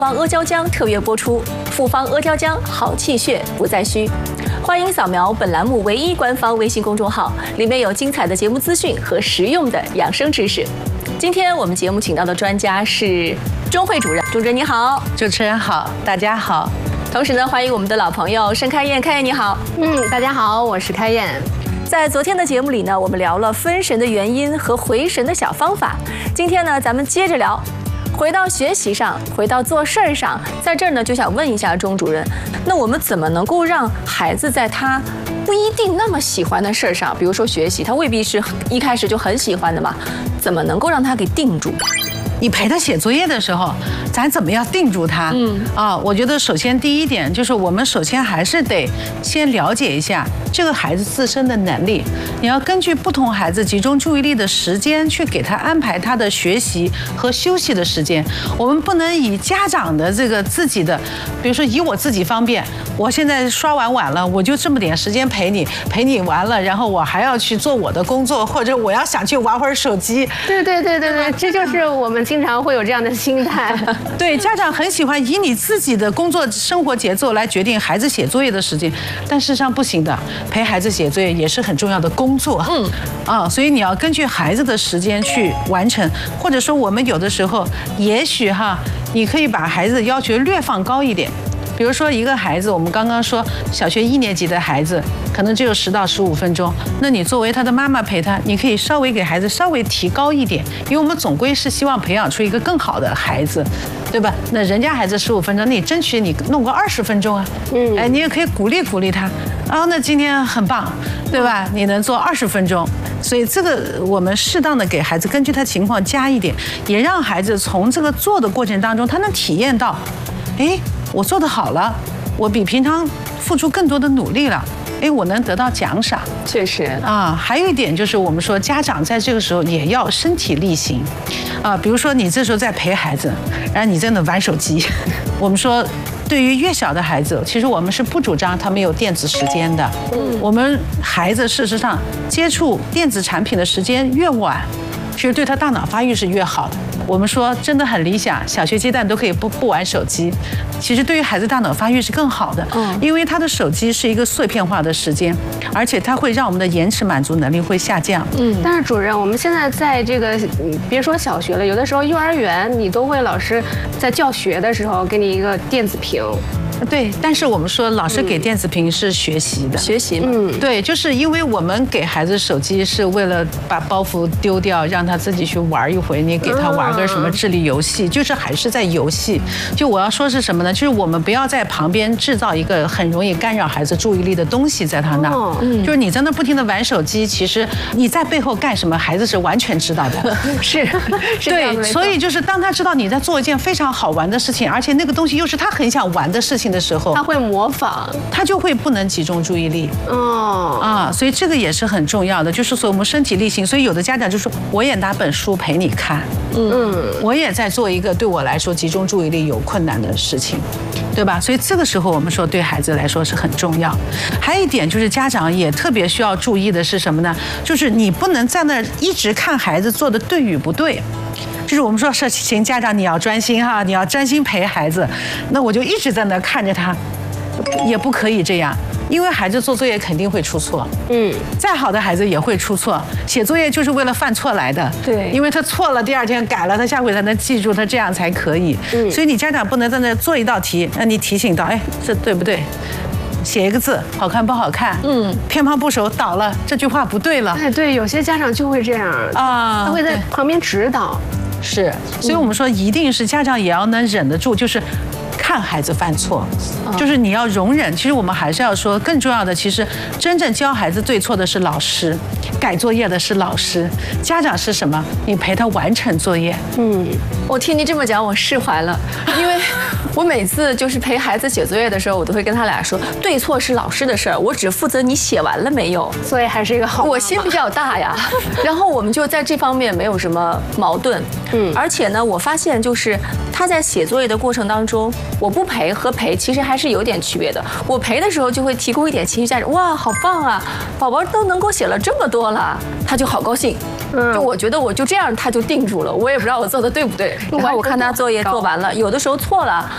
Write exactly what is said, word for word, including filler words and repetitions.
方阿胶浆特约播出，复方阿胶浆好气血不再虚。欢迎扫描本栏目唯一官方微信公众号，里面有精彩的节目资讯和实用的养生知识。今天我们节目请到的专家是钟慧主任，主任你好。 主持人好，大家好。 同时呢，欢迎我们的老朋友申开燕，开燕你好。 嗯，大家好，我是开燕。 在昨天的节目里呢，我们聊了分神的原因和回神的小方法。今天呢，咱们接着聊。回到学习上，回到做事儿上，在这儿呢，就想问一下钟主任，那我们怎么能够让孩子在他不一定那么喜欢的事儿上，比如说学习，他未必是一开始就很喜欢的嘛，怎么能够让他给定住？ 你陪他写作业的时候，咱怎么样定住他？嗯啊，我觉得首先第一点就是我们首先还是得先了解一下这个孩子自身的能力。你要根据不同孩子集中注意力的时间去给他安排他的学习和休息的时间。我们不能以家长的这个自己的，比如说以我自己方便，我现在刷完碗了，我就这么点时间陪你，陪你完了，然后我还要去做我的工作，或者我要想去玩会儿手机。 对对对对对，这就是我们经常会有这样的心态。 对，家长很喜欢以你自己的工作生活节奏来决定孩子写作业的时间，但事实上不行的，陪孩子写作业也是很重要的工作。嗯，啊，所以你要根据孩子的时间去完成，或者说我们有的时候，也许哈，你可以把孩子的要求略放高一点。比如说一个孩子，我们刚刚说小学一年级的孩子，可能只有十到十五分钟，那你作为他的妈妈陪他，你可以稍微给孩子稍微提高一点，因为我们总归是希望培养出一个更好的孩子，对吧？那人家孩子十五分钟，那你争取你弄个二十分钟啊，嗯，哎，你也可以鼓励鼓励他，啊，那今天很棒，对吧？你能做二十分钟，所以这个我们适当的给孩子根据他情况加一点，也让孩子从这个做的过程当中，他能体验到，哎。我做得好了，我比平常付出更多的努力了，哎，我能得到奖赏。 确实啊，还有一点就是我们说家长在这个时候也要身体力行，啊，比如说你这时候在陪孩子，然后你在那玩手机，我们说对于越小的孩子，其实我们是不主张他们有电子时间的。嗯，我们孩子事实上接触电子产品的时间越晚，其实对他大脑发育是越好的。我们说真的很理想，小学阶段都可以不不玩手机，其实对于孩子大脑发育是更好的，嗯，因为他的手机是一个碎片化的时间，而且它会让我们的延迟满足能力会下降。 嗯，但是主任，我们现在在这个别说小学了，有的时候幼儿园你都会老师在教学的时候给你一个电子屏。 对，但是我们说老师给电子屏是学习的， 学习嘛，嗯， 对，就是因为我们给孩子手机是为了把包袱丢掉，让他自己去玩一回，你给他玩个什么智力游戏，就是还是在游戏。就我要说是什么呢？就是我们不要在旁边制造一个很容易干扰孩子注意力的东西在他那儿，嗯，就是你在那不停的玩手机，其实你在背后干什么，孩子是完全知道的。 是，是对，所以就是当他知道你在做一件非常好玩的事情，而且那个东西又是他很想玩的事情的时候， 他会模仿， 他就会不能集中注意力。哦啊，所以这个也是很重要的，就是说我们身体力行。所以有的家长就说，我也拿本书陪你看，嗯，我也在做一个对我来说集中注意力有困难的事情，对吧？所以这个时候我们说对孩子来说是很重要。还有一点就是家长也特别需要注意的是什么呢？就是你不能在那儿一直看孩子做的对与不对。就是我们说，是请家长你要专心哈，你要专心陪孩子，那我就一直在那看着他，也不可以这样，因为孩子做作业肯定会出错，嗯，再好的孩子也会出错，写作业就是为了犯错来的， 对， 因为他错了，第二天改了，他下回才能记住，他这样才可以，嗯，所以你家长不能在那做一道题，让你提醒到，哎，这对不对？写一个字好看不好看，嗯，偏旁部首倒了，这句话不对了， 哎，对，有些家长就会这样啊，他会在旁边指导。 是，所以我们说一定是家长也要能忍得住，就是看孩子犯错，就是你要容忍。其实我们还是要说，更重要的，其实真正教孩子对错的是老师，改作业的是老师，家长是什么？你陪他完成作业。嗯， 我听你这么讲，我释怀了，因为我每次就是陪孩子写作业的时候，我都会跟他俩说，对错是老师的事儿，我只负责你写完了没有。 所以还是一个好妈妈。 我心比较大呀，然后我们就在这方面没有什么矛盾。嗯，而且呢，我发现就是他在写作业的过程当中，我不陪和陪其实还是有点区别的。我陪的时候就会提供一点情绪价值，哇，好棒啊，宝宝都能够写了这么多了，他就好高兴。嗯，就我觉得我就这样他就定住了，我也不知道我做的对不对。然后我看他作业做完了，有的时候错了，